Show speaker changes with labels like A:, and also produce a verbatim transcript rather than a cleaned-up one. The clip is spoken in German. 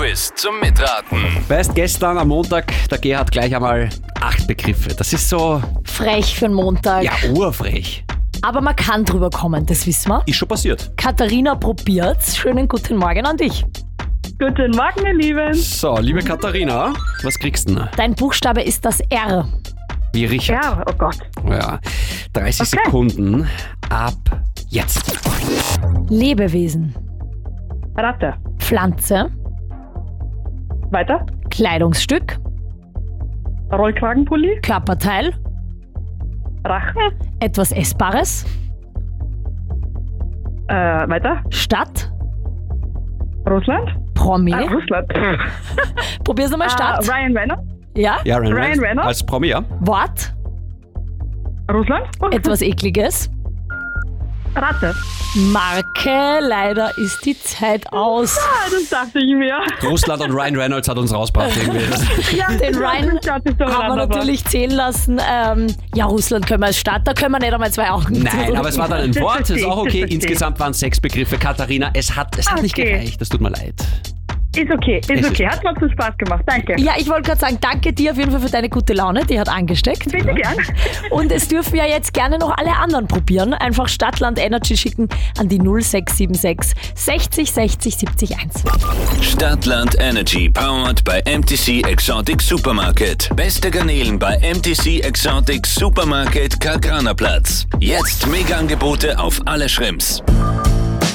A: Quiz zum Mitraten.
B: Weißt, gestern am Montag, der Gerhard gleich einmal acht Begriffe. Das ist so,
C: Frech für den Montag.
B: ja, urfrech.
C: Aber man kann drüber kommen, das wissen wir.
B: Ist schon passiert.
C: Katharina probiert's. Schönen guten Morgen an dich.
D: Guten Morgen, ihr Lieben.
B: So, liebe Katharina, was kriegst du denn?
C: Dein Buchstabe ist das R.
B: Wie Richard.
D: Ja, oh Gott.
B: Ja. dreißig
D: Okay.
B: Sekunden ab jetzt.
C: Lebewesen.
D: Ratte.
C: Pflanze.
D: Weiter.
C: Kleidungsstück.
D: Rollkragenpulli.
C: Körperteil.
D: Rachen.
C: Etwas Essbares.
D: Äh, weiter.
C: Stadt.
D: Russland.
C: Promi.
D: Ah, Russland.
C: Probier's nochmal. Stadt.
D: Ah, Ryan Reynolds.
C: Ja.
B: Ja, Ryan,
D: Ryan Reynolds.
B: als Promi, ja.
C: Wort.
D: Russland.
C: Etwas Ekliges.
D: Ratte.
C: Marke. Leider ist die Zeit aus.
D: Ah, das dachte ich mir.
B: Russland und Ryan Reynolds hat uns rausgebracht irgendwie.
D: Ja,
C: Den Ryan
D: das ist so
C: haben wir
D: wunderbar.
C: natürlich zählen lassen. Ähm, ja, Russland können wir als Stadt, da können wir nicht einmal zwei Augen
B: Nein,
C: zu.
B: aber es war dann ein
D: Das
B: Wort,
D: verstehe
B: ist auch
D: ich, das
B: okay.
D: verstehe ich.
B: Insgesamt waren es sechs Begriffe. Katharina, es hat, es hat nicht
D: Okay.
B: gereicht, das tut mir leid.
D: Ist okay, ist
B: Es
D: okay. Hat trotzdem Spaß gemacht. Danke.
C: Ja, ich wollte gerade sagen, danke dir auf jeden Fall für deine gute Laune, die hat angesteckt.
D: Bitte gern.
C: Und es dürfen ja jetzt gerne noch alle anderen probieren. Einfach Stadtland Energy schicken an die null sechs sieben sechs sechzig sechzig siebzig eins.
A: Stadtland Energy powered by M T C Exotic Supermarket. Beste Garnelen bei M T C Exotic Supermarket Karlgranerplatz. Jetzt Mega-Angebote auf alle Shrimps.